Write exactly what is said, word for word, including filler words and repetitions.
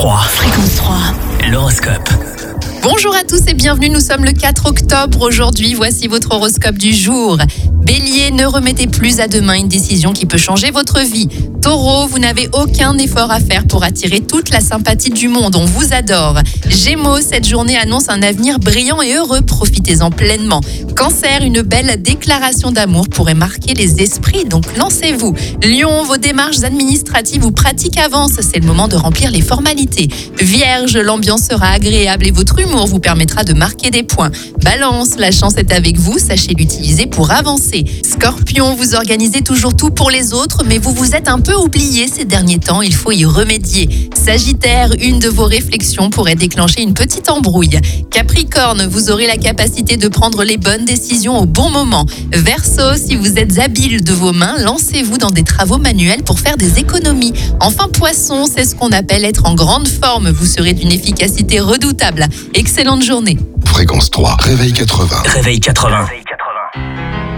trois. Fréquence trois. L'horoscope. Bonjour à tous et bienvenue, nous sommes le quatre octobre aujourd'hui, voici votre horoscope du jour. Bélier, ne remettez plus à demain une décision qui peut changer votre vie. Taureau, vous n'avez aucun effort à faire pour attirer toute la sympathie du monde, on vous adore. Gémeaux, cette journée annonce un avenir brillant et heureux, profitez-en pleinement. Cancer, une belle déclaration d'amour pourrait marquer les esprits, donc lancez-vous. Lion, vos démarches administratives ou pratiques avancent, c'est le moment de remplir les formalités. Vierge, l'ambiance sera agréable et votre humour vous permettra de marquer des points. Balance, la chance est avec vous, sachez l'utiliser pour avancer. Scorpion, vous organisez toujours tout pour les autres, mais vous vous êtes un peu oublié ces derniers temps, il faut y remédier. Sagittaire, une de vos réflexions pourrait déclencher une petite embrouille. Capricorne, vous aurez la capacité de prendre les bonnes décisions au bon moment. Verseau, si vous êtes habile de vos mains, lancez-vous dans des travaux manuels pour faire des économies. Enfin Poisson, c'est ce qu'on appelle être en grande forme, vous serez d'une efficacité redoutable. Excellente journée. Fréquence trois, réveil quatre-vingts. Réveil quatre-vingts.